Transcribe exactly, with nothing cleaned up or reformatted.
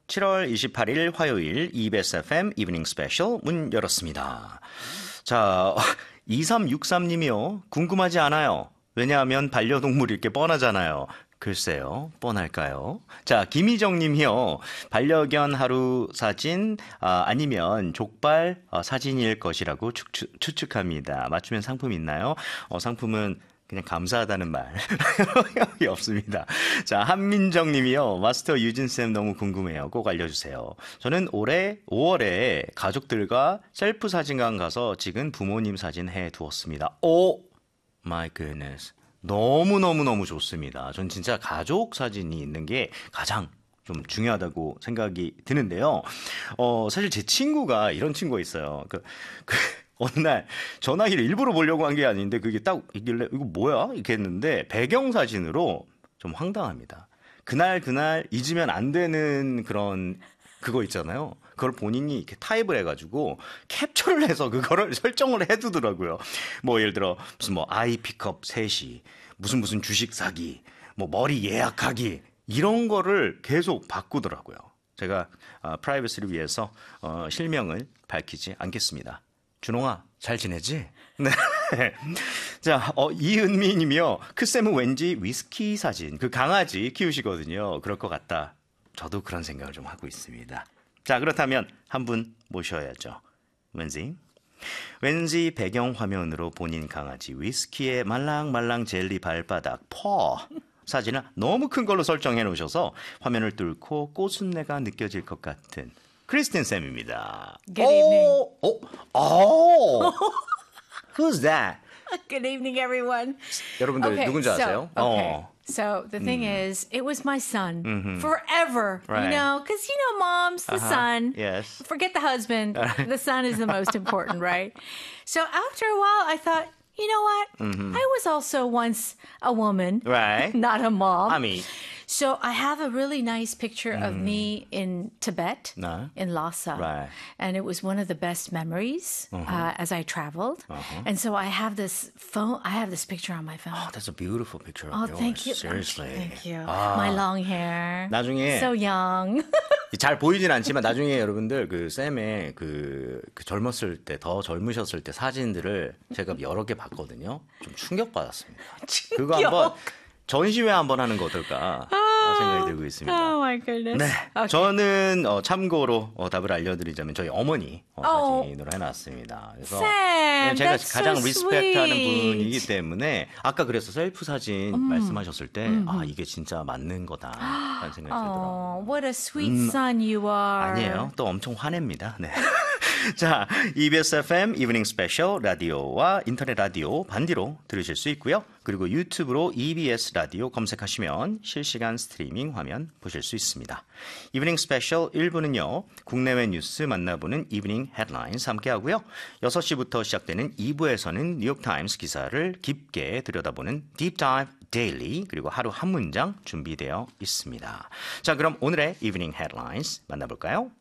칠월 이십팔일 화요일 이비에스 에프엠 이브닝 스페셜 문 열었습니다. 자, 이삼육삼님이요. 궁금하지 않아요. 왜냐하면 반려동물일 게 뻔하잖아요. 글쎄요, 뻔할까요? 자, 김희정님이요. 반려견 하루 사진 아, 아니면 족발 어, 사진일 것이라고 추측, 추측합니다. 맞추면 상품 있나요? 어, 상품은 그냥 감사하다는 말이 없습니다. 자, 한민정 님이요. 마스터 유진쌤 너무 궁금해요. 꼭 알려주세요. 저는 올해 오월에 가족들과 셀프 사진관 가서 찍은 부모님 사진 해두었습니다. 오! 마이 굿네스. 너무너무너무 좋습니다. 전 진짜 가족 사진이 있는 게 가장 좀 중요하다고 생각이 드는데요. 어, 사실 제 친구가 이런 친구가 있어요. 그, 그 어느 날 전화기를 일부러 보려고 한 게 아닌데 그게 딱 있길래 이거 뭐야? 이렇게 했는데 배경사진으로 좀 황당합니다. 그날 그날 잊으면 안 되는 그런 그거 있잖아요. 그걸 본인이 이렇게 타입을 해가지고 캡처를 해서 그거를 설정을 해두더라고요. 뭐 예를 들어 무슨 뭐 아이 픽업 세 시, 무슨 무슨 주식 사기, 뭐 머리 예약하기 이런 거를 계속 바꾸더라고요. 제가 어, 프라이버시를 위해서 어, 실명을 밝히지 않겠습니다. 준홍아, 잘 지내지? 네. 자, 어, 이은미 님이요. 크쌤은 왠지 위스키 사진, 그 강아지 키우시거든요. 그럴 것 같다. 저도 그런 생각을 좀 하고 있습니다. 자, 그렇다면 한 분 모셔야죠. 왠지? 왠지 배경 화면으로 본인 강아지 위스키의 말랑말랑 젤리 발바닥 퍼 사진을 너무 큰 걸로 설정해 놓으셔서 화면을 뚫고 꽃순내가 느껴질 것 같은 크리스틴 쌤입니다. Good evening. 오, 오, who's that? Good evening, everyone. 여러분들 Okay, 누군지 아세요? So, okay. 어. So the thing is, it was my son Mm-hmm. forever, Right. you know, because, you know, moms, the Uh-huh. son. Yes. Forget the husband. The son is the most important, right? So after a while, I thought, you know what? Mm-hmm. I was also once a woman, Right. not a mom. I mean, So I have a really nice picture of me in Tibet, No. in Lhasa. Right. And it was one of the best memories uh, as I traveled. And so I have this phone, I have this picture on my phone. oh, that's a beautiful picture of Oh, yours. thank you. Seriously. Thank you. 아, My long hair. 나중에 So young. 잘 보이진 않지만 나중에 여러분들 그 쌤의 그, 그 젊었을 때 더 젊으셨을 때 사진들을 제가 여러 개 봤거든요. 좀 충격받았습니다. 그거 한번 전시회 한번 하는 거 어떨까 생각이 들고 있습니다. Oh my goodness. 네, Okay. 저는 어, 참고로 어, 답을 알려드리자면 저희 어머니 어, Oh. 사진으로 해놨습니다. 그래서 Sam, 제가 that's 가장 so 리스펙트하는 sweet. 분이기 때문에 아까 그래서 셀프 사진 말씀하셨을 때 아 이게 진짜 맞는 거다라는 생각이 들더라고요. Oh, what a sweet son you are. 아니에요. 또 엄청 화냅니다. 네. 자, 이비에스 에프엠 이브닝 스페셜 라디오와 인터넷 라디오 반디로 들으실 수 있고요. 그리고 유튜브로 이비에스 라디오 검색하시면 실시간 스트리밍 화면 보실 수 있습니다. 이브닝 스페셜 일 부는요. 국내외 뉴스 만나보는 이브닝 헤드라인스 함께하고요. 여섯 시부터 시작되는 이 부에서는 뉴욕타임스 기사를 깊게 들여다보는 딥다이브 데일리 그리고 하루 한 문장 준비되어 있습니다. 자, 그럼 오늘의 이브닝 헤드라인스 만나볼까요?